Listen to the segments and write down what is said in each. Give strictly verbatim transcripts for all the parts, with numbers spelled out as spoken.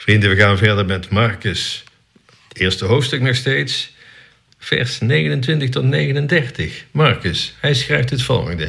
Vrienden, we gaan verder met Marcus. Het eerste hoofdstuk nog steeds, vers negenentwintig tot negenendertig. Marcus, hij schrijft het volgende.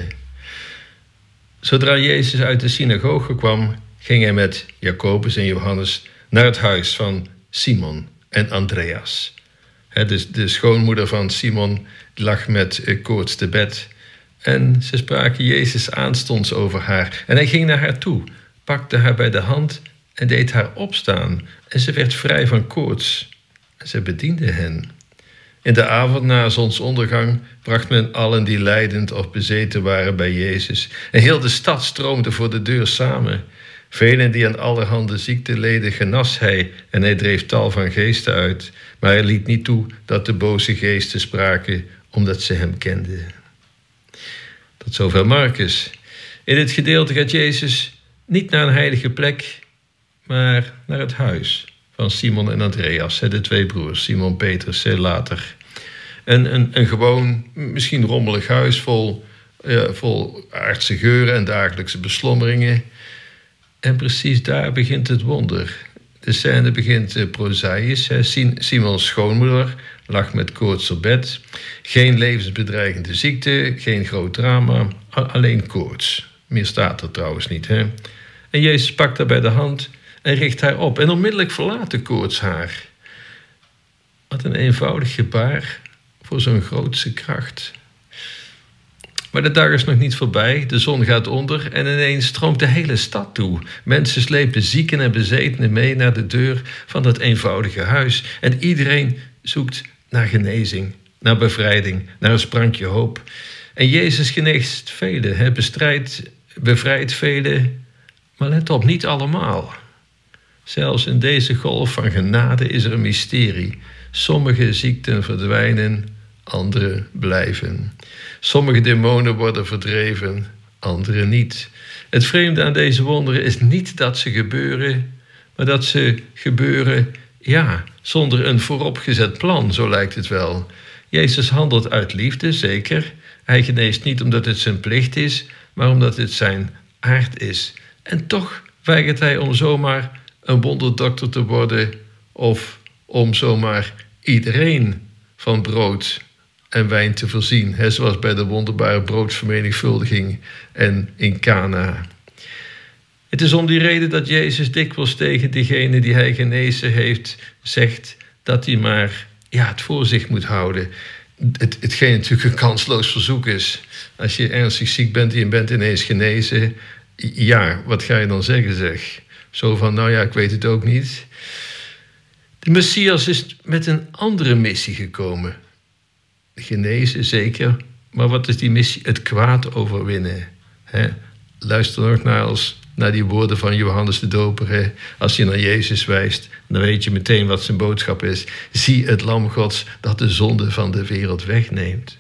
Zodra Jezus uit de synagoge kwam, ging hij met Jacobus en Johannes naar het huis van Simon en Andreas. Dus de schoonmoeder van Simon lag met koorts te bed. En ze spraken Jezus aanstonds over haar. En hij ging naar haar toe, pakte haar bij de hand en deed haar opstaan. En ze werd vrij van koorts. En ze bediende hen. In de avond na zonsondergang bracht men allen die lijdend of bezeten waren bij Jezus. En heel de stad stroomde voor de deur samen. Velen die aan allerhande ziekten leden genas hij en hij dreef tal van geesten uit. Maar hij liet niet toe dat de boze geesten spraken, omdat ze hem kenden. Tot zover Marcus. In dit gedeelte gaat Jezus niet naar een heilige plek, maar naar het huis van Simon en Andreas, de twee broers, Simon Petrus later. En een, een gewoon, misschien rommelig huis vol, uh, vol aardse geuren en dagelijkse beslommeringen. En precies daar begint het wonder. De scène begint uh, prozaïs. Simons schoonmoeder lag met koorts op bed. Geen levensbedreigende ziekte, geen groot drama, alleen koorts. Meer staat er trouwens niet. Hè? En Jezus pakt haar bij de hand en richt haar op. En onmiddellijk verlaat de koorts haar. Wat een eenvoudig gebaar voor zo'n grootse kracht. Maar de dag is nog niet voorbij, de zon gaat onder en ineens stroomt de hele stad toe. Mensen slepen zieken en bezetenen mee naar de deur van dat eenvoudige huis. En iedereen zoekt naar genezing, naar bevrijding, naar een sprankje hoop. En Jezus geneest velen, hij bestrijdt, bevrijdt velen, maar let op, niet allemaal. Zelfs in deze golf van genade is er een mysterie. Sommige ziekten verdwijnen, andere blijven. Sommige demonen worden verdreven, andere niet. Het vreemde aan deze wonderen is niet dat ze gebeuren, maar dat ze gebeuren, ja, zonder een vooropgezet plan, zo lijkt het wel. Jezus handelt uit liefde, zeker. Hij geneest niet omdat het zijn plicht is, maar omdat het zijn aard is. En toch weigert hij om zomaar een wonderdokter te worden of om zomaar iedereen van brood en wijn te voorzien, hè, zoals bij de wonderbare broodsvermenigvuldiging en in Cana. Het is om die reden dat Jezus dikwijls tegen diegene die hij genezen heeft zegt dat hij maar ja, het voor zich moet houden. Het, hetgeen natuurlijk een kansloos verzoek is. Als je ernstig ziek bent en je bent ineens genezen, ja, wat ga je dan zeggen zeg? Zo van, nou ja, ik weet het ook niet. De Messias is met een andere missie gekomen. Genezen, zeker. Maar wat is die missie? Het kwaad overwinnen. He? Luister nog naar, als, naar die woorden van Johannes de Doper. He? Als je naar Jezus wijst, dan weet je meteen wat zijn boodschap is. Zie het lam Gods dat de zonde van de wereld wegneemt.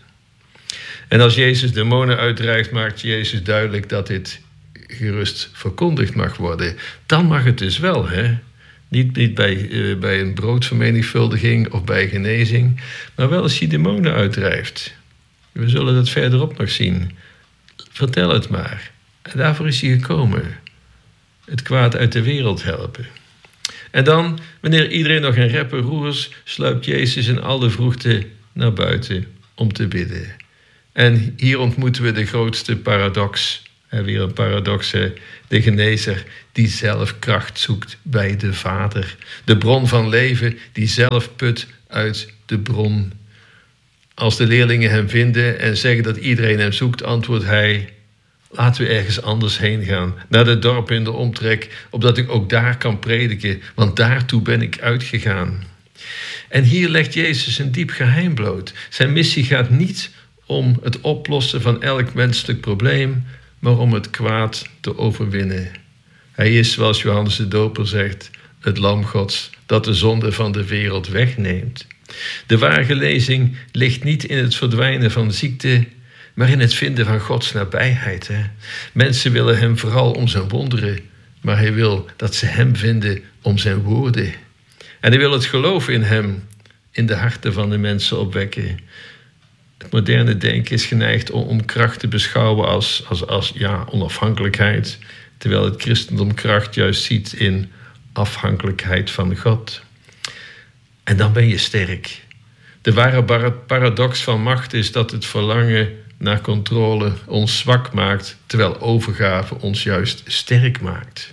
En als Jezus demonen uitdrijft, maakt Jezus duidelijk dat dit gerust verkondigd mag worden. Dan mag het dus wel, hè? Niet, niet bij, uh, bij een broodvermenigvuldiging of bij genezing, maar wel als je demonen uitdrijft. We zullen dat verderop nog zien. Vertel het maar. En daarvoor is hij gekomen. Het kwaad uit de wereld helpen. En dan, wanneer iedereen nog een reppen roers, sluipt Jezus in alle vroegte naar buiten om te bidden. En hier ontmoeten we de grootste paradox. En weer een paradox, hè? De genezer die zelf kracht zoekt bij de Vader. De bron van leven die zelf put uit de bron. Als de leerlingen hem vinden en zeggen dat iedereen hem zoekt, antwoordt hij: laten we ergens anders heen gaan, naar de dorpen in de omtrek, opdat ik ook daar kan prediken, want daartoe ben ik uitgegaan. En hier legt Jezus een diep geheim bloot. Zijn missie gaat niet om het oplossen van elk menselijk probleem, maar om het kwaad te overwinnen. Hij is, zoals Johannes de Doper zegt, het lam Gods dat de zonde van de wereld wegneemt. De ware genezing ligt niet in het verdwijnen van ziekte, maar in het vinden van Gods nabijheid. Hè? Mensen willen hem vooral om zijn wonderen, maar hij wil dat ze hem vinden om zijn woorden. En hij wil het geloof in hem in de harten van de mensen opwekken. Het moderne denken is geneigd om, om kracht te beschouwen als, als, als ja, onafhankelijkheid, terwijl het christendom kracht juist ziet in afhankelijkheid van God. En dan ben je sterk. De ware paradox van macht is dat het verlangen naar controle ons zwak maakt, terwijl overgave ons juist sterk maakt.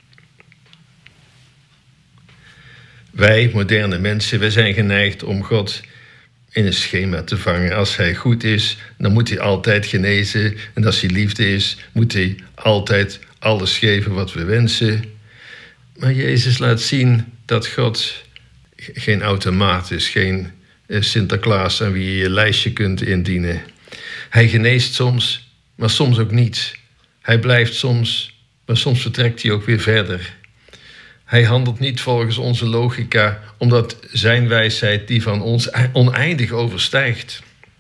Wij, moderne mensen, wij zijn geneigd om God in een schema te vangen. Als hij goed is, dan moet hij altijd genezen. En als hij liefde is, moet hij altijd alles geven wat we wensen. Maar Jezus laat zien dat God geen automaat is, geen Sinterklaas aan wie je je lijstje kunt indienen. Hij geneest soms, maar soms ook niet. Hij blijft soms, maar soms vertrekt hij ook weer verder. Hij handelt niet volgens onze logica, omdat zijn wijsheid die van ons oneindig overstijgt.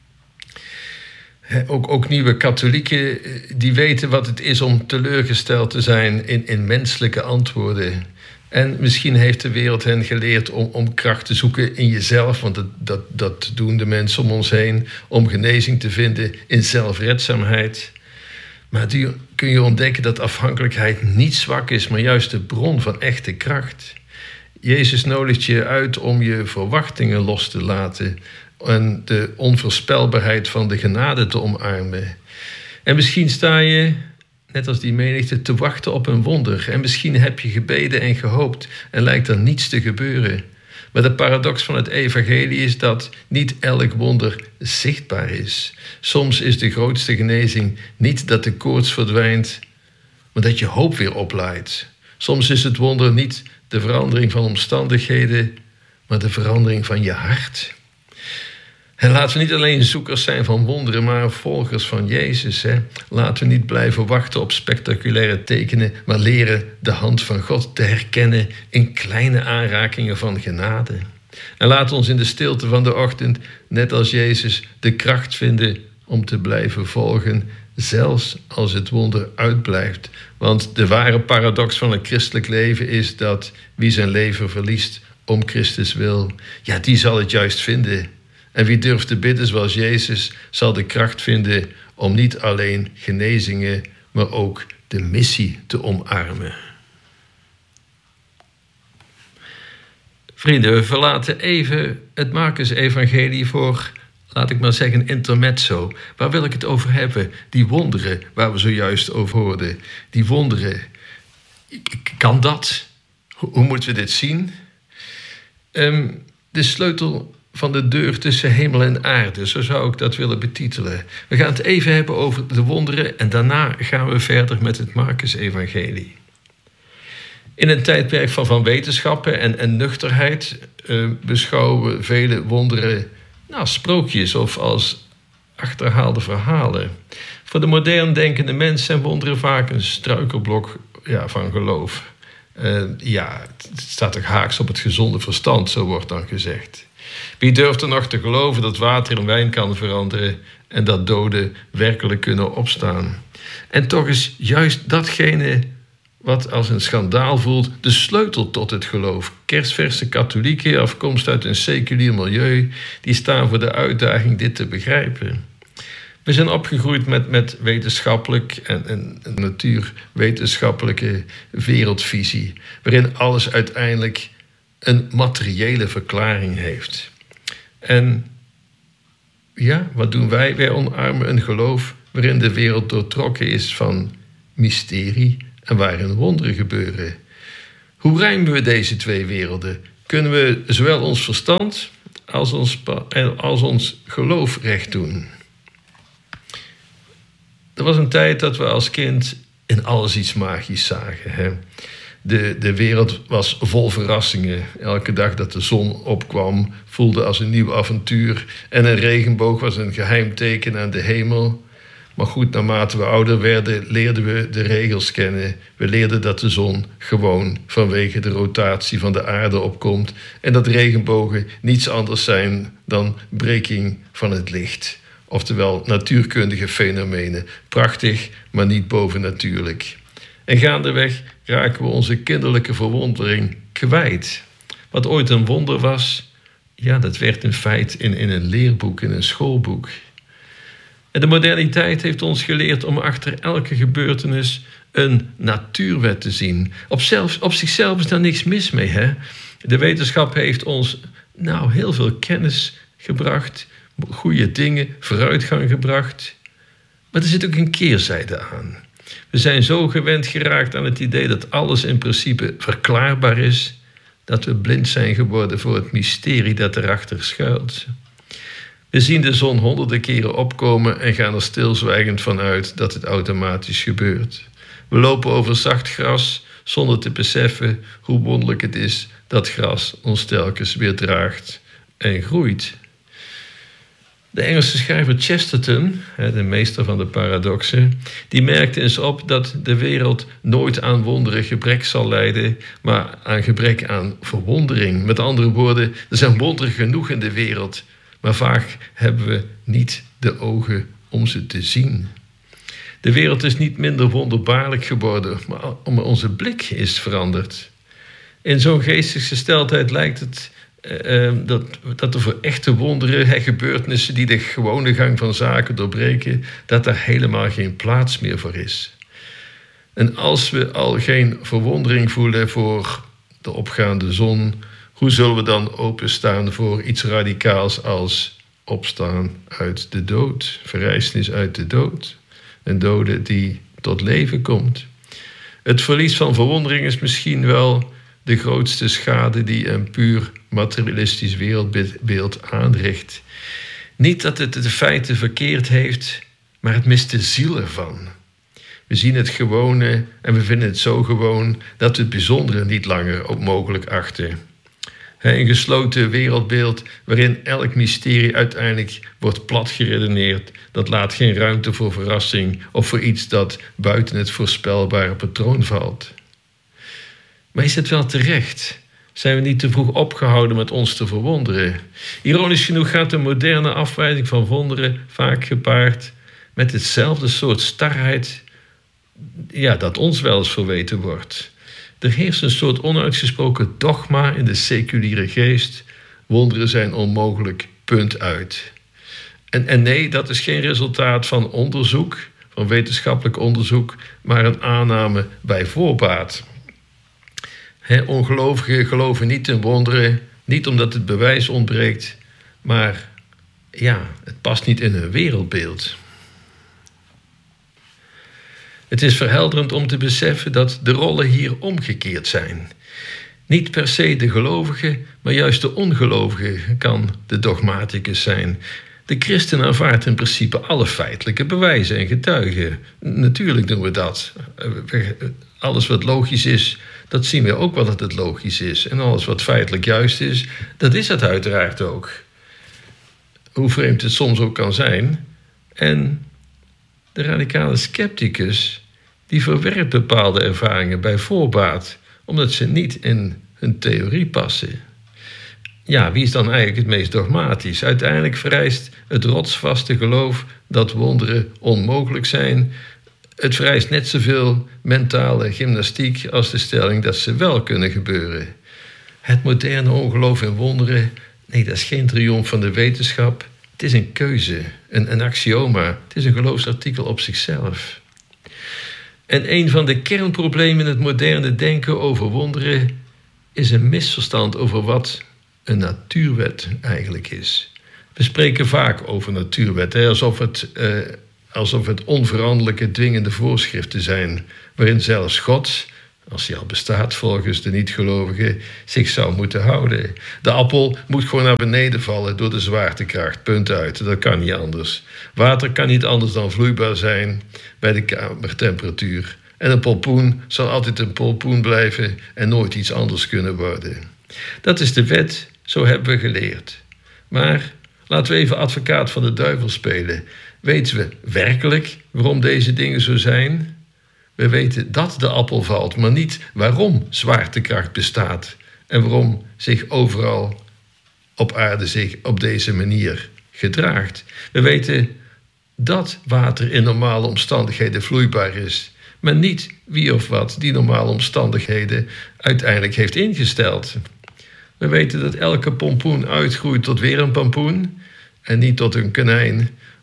Ook, ook nieuwe katholieken die weten wat het is om teleurgesteld te zijn in, in menselijke antwoorden. En misschien heeft de wereld hen geleerd om, om kracht te zoeken in jezelf, want dat, dat, dat doen de mensen om ons heen, om genezing te vinden in zelfredzaamheid. Maar die, kun je ontdekken dat afhankelijkheid niet zwak is, maar juist de bron van echte kracht. Jezus nodigt je uit om je verwachtingen los te laten en de onvoorspelbaarheid van de genade te omarmen. En misschien sta je, net als die menigte, te wachten op een wonder. En misschien heb je gebeden en gehoopt en lijkt er niets te gebeuren. Maar de paradox van het evangelie is dat niet elk wonder zichtbaar is. Soms is de grootste genezing niet dat de koorts verdwijnt, maar dat je hoop weer oplaait. Soms is het wonder niet de verandering van omstandigheden, maar de verandering van je hart. En laten we niet alleen zoekers zijn van wonderen, maar volgers van Jezus. Hè? Laten we niet blijven wachten op spectaculaire tekenen, maar leren de hand van God te herkennen in kleine aanrakingen van genade. En laat ons in de stilte van de ochtend, net als Jezus, de kracht vinden om te blijven volgen, zelfs als het wonder uitblijft. Want de ware paradox van het christelijk leven is dat wie zijn leven verliest om Christus wil, ja, die zal het juist vinden. En wie durft te bidden zoals Jezus, zal de kracht vinden om niet alleen genezingen, maar ook de missie te omarmen. Vrienden, we verlaten even het Markus-evangelie voor, laat ik maar zeggen, intermezzo. Waar wil ik het over hebben? Die wonderen waar we zojuist over hoorden. Die wonderen. Kan dat? Hoe moeten we dit zien? Um, de sleutel van de deur tussen hemel en aarde, zo zou ik dat willen betitelen. We gaan het even hebben over de wonderen en daarna gaan we verder met het Markus-evangelie. In een tijdperk van, van wetenschappen en, en nuchterheid uh, beschouwen vele wonderen nou, als sprookjes of als achterhaalde verhalen. Voor de modern denkende mens zijn wonderen vaak een struikelblok ja, van geloof. Uh, ja, het staat toch haaks op het gezonde verstand, zo wordt dan gezegd. Wie durft er nog te geloven dat water in wijn kan veranderen en dat doden werkelijk kunnen opstaan? En toch is juist datgene wat als een schandaal voelt de sleutel tot het geloof. Kersverse katholieken, afkomst uit een seculier milieu, die staan voor de uitdaging dit te begrijpen. We zijn opgegroeid met, met wetenschappelijk en, en, en natuurwetenschappelijke wereldvisie, waarin alles uiteindelijk een materiële verklaring heeft. En ja, wat doen wij? Wij omarmen een geloof waarin de wereld doortrokken is van mysterie en waarin wonderen gebeuren. Hoe rijmen we deze twee werelden? Kunnen we zowel ons verstand als ons, als ons geloof recht doen? Er was een tijd dat we als kind in alles iets magisch zagen. Hè? De, de wereld was vol verrassingen. Elke dag dat de zon opkwam voelde als een nieuw avontuur. En een regenboog was een geheim teken aan de hemel. Maar goed, naarmate we ouder werden, leerden we de regels kennen. We leerden dat de zon gewoon vanwege de rotatie van de aarde opkomt. En dat regenbogen niets anders zijn dan breking van het licht. Oftewel natuurkundige fenomenen. Prachtig, maar niet bovennatuurlijk. En gaandeweg raken we onze kinderlijke verwondering kwijt. Wat ooit een wonder was, ja, dat werd een feit in, in een leerboek, in een schoolboek. En de moderniteit heeft ons geleerd om achter elke gebeurtenis een natuurwet te zien. Op, zelf, op zichzelf is daar niks mis mee, hè? De wetenschap heeft ons nou heel veel kennis gebracht, goede dingen, vooruitgang gebracht. Maar er zit ook een keerzijde aan. We zijn zo gewend geraakt aan het idee dat alles in principe verklaarbaar is, dat we blind zijn geworden voor het mysterie dat erachter schuilt. We zien de zon honderden keren opkomen en gaan er stilzwijgend van uit dat het automatisch gebeurt. We lopen over zacht gras zonder te beseffen hoe wonderlijk het is dat gras ons telkens weer draagt en groeit. De Engelse schrijver Chesterton, de meester van de paradoxen, die merkte eens op dat de wereld nooit aan wonderen gebrek zal lijden, maar aan gebrek aan verwondering. Met andere woorden, er zijn wonderen genoeg in de wereld, maar vaak hebben we niet de ogen om ze te zien. De wereld is niet minder wonderbaarlijk geworden, maar onze blik is veranderd. In zo'n geestesgesteldheid lijkt het uh, dat, dat er voor echte wonderen, hè, gebeurtenissen die de gewone gang van zaken doorbreken, dat daar helemaal geen plaats meer voor is. En als we al geen verwondering voelen voor de opgaande zon, hoe zullen we dan openstaan voor iets radicaals als opstaan uit de dood, verrijzenis uit de dood, een dode die tot leven komt? Het verlies van verwondering is misschien wel de grootste schade die een puur materialistisch wereldbeeld aanricht. Niet dat het de feiten verkeerd heeft, maar het mist de ziel ervan. We zien het gewone en we vinden het zo gewoon dat we het bijzondere niet langer ook mogelijk achten. Een gesloten wereldbeeld waarin elk mysterie uiteindelijk wordt plat geredeneerd, dat laat geen ruimte voor verrassing of voor iets dat buiten het voorspelbare patroon valt. Maar is het wel terecht? Zijn we niet te vroeg opgehouden met ons te verwonderen? Ironisch genoeg gaat de moderne afwijzing van wonderen vaak gepaard met hetzelfde soort starheid, ja, dat ons wel eens verweten wordt. Er heerst een soort onuitgesproken dogma in de seculiere geest. Wonderen zijn onmogelijk, punt uit. En, en nee, dat is geen resultaat van onderzoek, van wetenschappelijk onderzoek, maar een aanname bij voorbaat. He, ongelovigen geloven niet in wonderen, niet omdat het bewijs ontbreekt, maar ja, het past niet in hun wereldbeeld. Het is verhelderend om te beseffen dat de rollen hier omgekeerd zijn. Niet per se de gelovige, maar juist de ongelovige kan de dogmaticus zijn. De christen aanvaardt in principe alle feitelijke bewijzen en getuigen. Natuurlijk doen we dat. Alles wat logisch is, dat zien we ook wel dat het logisch is. En alles wat feitelijk juist is, dat is het uiteraard ook. Hoe vreemd het soms ook kan zijn. En de radicale scepticus, die verwerpt bepaalde ervaringen bij voorbaat, omdat ze niet in hun theorie passen. Ja, wie is dan eigenlijk het meest dogmatisch? Uiteindelijk vereist het rotsvaste geloof dat wonderen onmogelijk zijn. Het vereist net zoveel mentale gymnastiek als de stelling dat ze wel kunnen gebeuren. Het moderne ongeloof in wonderen, nee, dat is geen triomf van de wetenschap. Het is een keuze, een, een axioma. Het is een geloofsartikel op zichzelf. En een van de kernproblemen in het moderne denken over wonderen is een misverstand over wat een natuurwet eigenlijk is. We spreken vaak over natuurwetten, alsof het, eh, alsof het onveranderlijke dwingende voorschriften zijn, waarin zelfs God, als hij al bestaat volgens de niet-gelovigen, zich zou moeten houden. De appel moet gewoon naar beneden vallen door de zwaartekracht, punt uit. Dat kan niet anders. Water kan niet anders dan vloeibaar zijn bij de kamertemperatuur. En een pompoen zal altijd een pompoen blijven en nooit iets anders kunnen worden. Dat is de wet, zo hebben we geleerd. Maar laten we even advocaat van de duivel spelen. Weten we werkelijk waarom deze dingen zo zijn? We weten dat de appel valt, maar niet waarom zwaartekracht bestaat en waarom zich overal op aarde zich op deze manier gedraagt. We weten dat water in normale omstandigheden vloeibaar is, maar niet wie of wat die normale omstandigheden uiteindelijk heeft ingesteld. We weten dat elke pompoen uitgroeit tot weer een pompoen en niet tot een konijn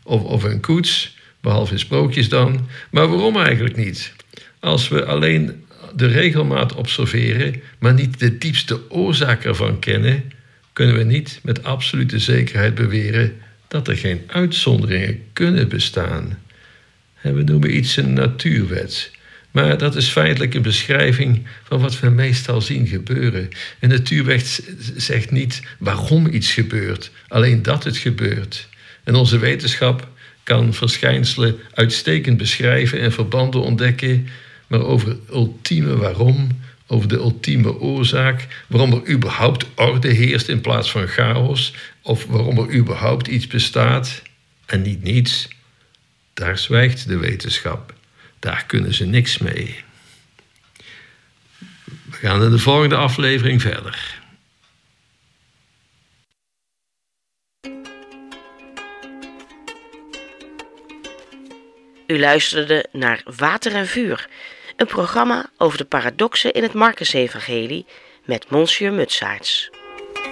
of, of een koets, behalve in sprookjes dan. Maar waarom eigenlijk niet? Als we alleen de regelmaat observeren, maar niet de diepste oorzaak ervan kennen, kunnen we niet met absolute zekerheid beweren dat er geen uitzonderingen kunnen bestaan. We noemen iets een natuurwet. Maar dat is feitelijk een beschrijving van wat we meestal zien gebeuren. Een natuurwet zegt niet waarom iets gebeurt, alleen dat het gebeurt. En onze wetenschap kan verschijnselen uitstekend beschrijven en verbanden ontdekken, maar over het ultieme waarom, over de ultieme oorzaak, waarom er überhaupt orde heerst in plaats van chaos, of waarom er überhaupt iets bestaat en niet niets, daar zwijgt de wetenschap. Daar kunnen ze niks mee. We gaan in de volgende aflevering verder. U luisterde naar Water en Vuur, een programma over de paradoxen in het Markusevangelie met Monsieur Mutsaerts.